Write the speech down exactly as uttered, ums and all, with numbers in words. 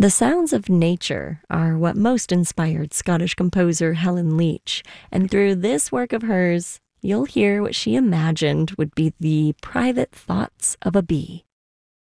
The sounds of nature are what most inspired Scottish composer Helen Leach, and through this work of hers, you'll hear what she imagined would be the private thoughts of a bee.